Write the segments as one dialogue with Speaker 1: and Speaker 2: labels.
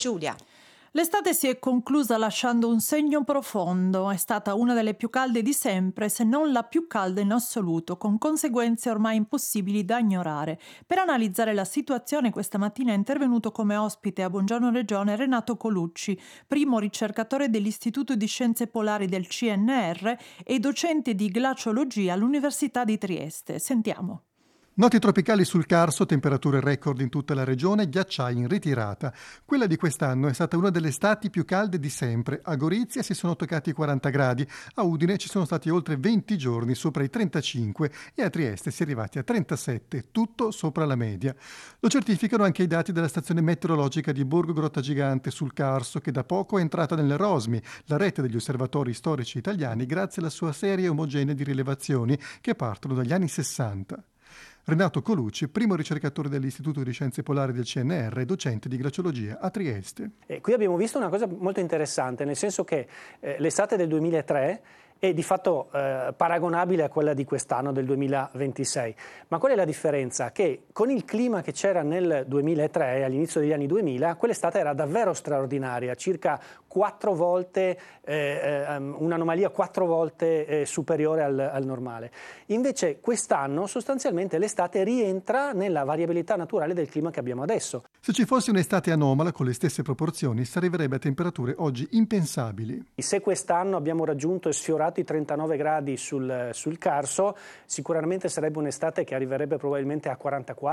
Speaker 1: Giulia.
Speaker 2: L'estate si è conclusa lasciando un segno profondo. È stata una delle più calde di sempre, se non la più calda in assoluto, con conseguenze ormai impossibili da ignorare. Per analizzare la situazione, questa mattina è intervenuto come ospite a Buongiorno Regione Renato Colucci, primo ricercatore dell'Istituto di Scienze Polari del CNR e docente di glaciologia all'Università di Trieste. Sentiamo.
Speaker 3: Noti tropicali sul Carso, temperature record in tutta la regione, ghiacciai in ritirata. Quella di quest'anno è stata una delle estati più calde di sempre. A Gorizia si sono toccati i 40 gradi, a Udine ci sono stati oltre 20 giorni sopra i 35 e a Trieste si è arrivati a 37, tutto sopra la media. Lo certificano anche i dati della stazione meteorologica di Borgo Grottagigante sul Carso, che da poco è entrata nelle ROSMI, la rete degli osservatori storici italiani, grazie alla sua serie omogenea di rilevazioni che partono dagli anni 60. Renato Colucci, primo ricercatore dell'Istituto di Scienze Polari del CNR e docente di glaciologia a Trieste.
Speaker 4: Qui abbiamo visto una cosa molto interessante, nel senso che l'estate del 2003 è di fatto paragonabile a quella di quest'anno del 2026. Ma qual è la differenza? Che con il clima che c'era nel 2003, all'inizio degli anni 2000, quell'estate era davvero straordinaria, circa 4 volte, un'anomalia 4 volte superiore al normale. Invece quest'anno sostanzialmente l'estate rientra nella variabilità naturale del clima che abbiamo adesso.
Speaker 3: Se ci fosse un'estate anomala con le stesse proporzioni, si arriverebbe a temperature oggi impensabili.
Speaker 4: Se quest'anno abbiamo raggiunto e sfiorato i 39 gradi sul Carso, sicuramente sarebbe un'estate che arriverebbe probabilmente a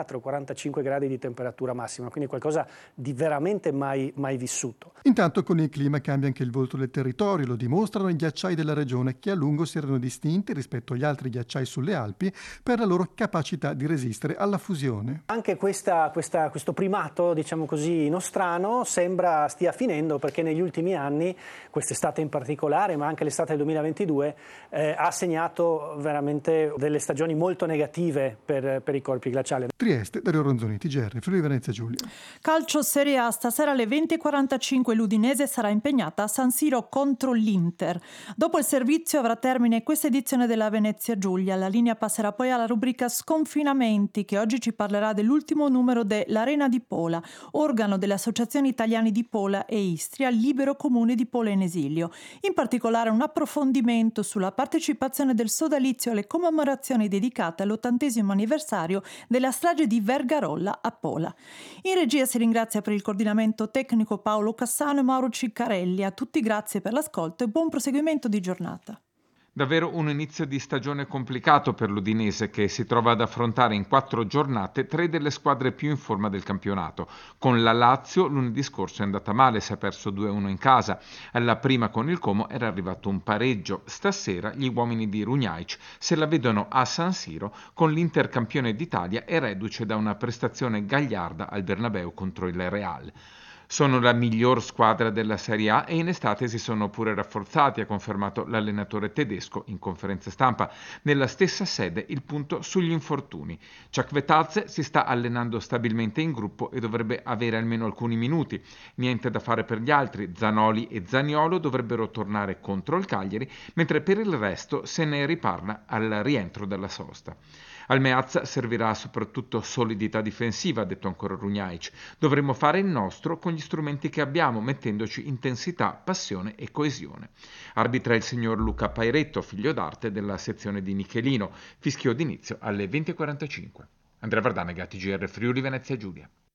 Speaker 4: 44-45 gradi di temperatura massima, quindi qualcosa di veramente mai vissuto.
Speaker 3: Intanto con il clima cambia anche il volto del territorio, lo dimostrano i ghiacciai della regione che a lungo si erano distinti rispetto agli altri ghiacciai sulle Alpi per la loro capacità di resistere alla fusione.
Speaker 4: Anche questo primato, diciamo così, nostrano sembra stia finendo, perché negli ultimi anni, quest'estate in particolare, ma anche l'estate del 2022, ha segnato veramente delle stagioni molto negative per i corpi glaciali.
Speaker 3: Trieste, Dario Ronzoni, TGR, Friuli Venezia Giulia.
Speaker 2: Calcio Serie A, stasera alle 20:45 l'Udinese sarà impegnata a San Siro contro l'Inter. Dopo il servizio avrà termine questa edizione della Venezia Giulia. La linea passerà poi alla rubrica Sconfinamenti, che oggi ci parlerà dell'ultimo numero dell'Arena di Pola, organo delle associazioni italiane di Pola e Istria, libero comune di Pola in esilio. In particolare un approfondimento sulla partecipazione del sodalizio alle commemorazioni dedicate all'80° anniversario della strage di Vergarolla a Pola. In regia si ringrazia per il coordinamento tecnico Paolo Cassano e Mauro Ciccarelli. A tutti grazie per l'ascolto e buon proseguimento di giornata.
Speaker 5: Davvero un inizio di stagione complicato per l'Udinese, che si trova ad affrontare in 4 giornate 3 delle squadre più in forma del campionato. Con la Lazio lunedì scorso è andata male, si è perso 2-1 in casa. Alla prima con il Como era arrivato un pareggio. Stasera gli uomini di Runjaic se la vedono a San Siro con l'Inter campione d'Italia e reduce da una prestazione gagliarda al Bernabeu contro il Real. Sono la miglior squadra della Serie A e in estate si sono pure rafforzati, ha confermato l'allenatore tedesco in conferenza stampa. Nella stessa sede il punto sugli infortuni. Čakvetadze si sta allenando stabilmente in gruppo e dovrebbe avere almeno alcuni minuti. Niente da fare per gli altri, Zanoli e Zaniolo dovrebbero tornare contro il Cagliari, mentre per il resto se ne riparla al rientro dalla sosta. Al Meazza servirà soprattutto solidità difensiva, ha detto ancora Runjaic. Dovremo fare il nostro con gli strumenti che abbiamo, mettendoci intensità, passione e coesione. Arbitra il signor Luca Pairetto, figlio d'arte della sezione di Nichelino. Fischio d'inizio alle 20:45. Andrea Vardanega, TGR Friuli Venezia Giulia.